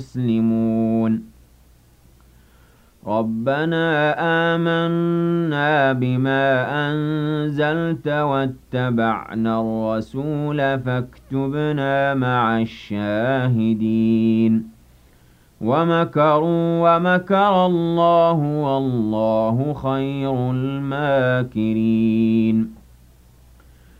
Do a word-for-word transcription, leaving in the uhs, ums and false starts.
مسلمون ربنا آمنا بما أنزلت واتبعنا الرسول فاكتبنا مع الشاهدين ومكروا ومكر الله والله خير الماكرين